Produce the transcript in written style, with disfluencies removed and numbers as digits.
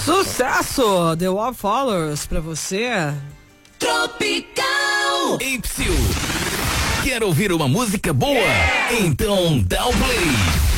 Sucesso! The Wallflowers pra você. Tropical. Quer ouvir uma música boa? Então dá o play.